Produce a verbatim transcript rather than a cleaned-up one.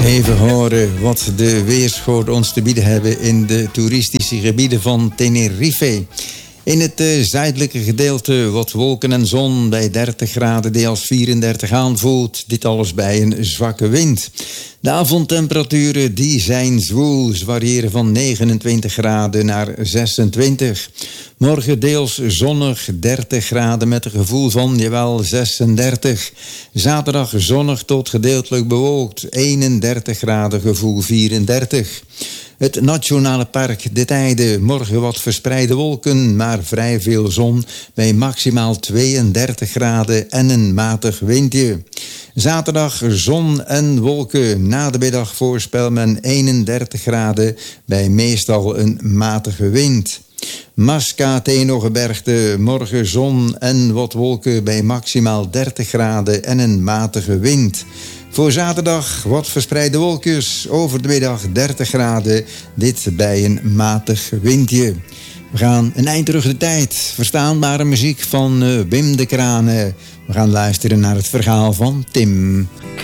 Even horen wat de weerschoten ons te bieden hebben in de toeristische gebieden van Tenerife. In het uh, zuidelijke gedeelte wat wolken en zon bij dertig graden die als vierendertig aanvoelt. Dit alles bij een zwakke wind. De avondtemperaturen die zijn zwoel. Ze variëren van negenentwintig graden naar zesentwintig. Morgen deels zonnig, dertig graden met een gevoel van, jawel, zesendertig. Zaterdag zonnig tot gedeeltelijk bewolkt, eenendertig graden, gevoel vierendertig. Het Nationale Park De Tijden, morgen wat verspreide wolken, maar vrij veel zon bij maximaal tweeëndertig graden en een matig windje. Zaterdag zon en wolken, na de middag voorspel men eenendertig graden bij meestal een matige wind. Mascate-Nogebergte, morgen zon en wat wolken bij maximaal dertig graden en een matige wind. Voor zaterdag wat verspreide wolkjes, over de middag dertig graden, dit bij een matig windje. We gaan een eind terug de tijd, verstaanbare muziek van uh, Wim de Kranen. We gaan luisteren naar het verhaal van Tim.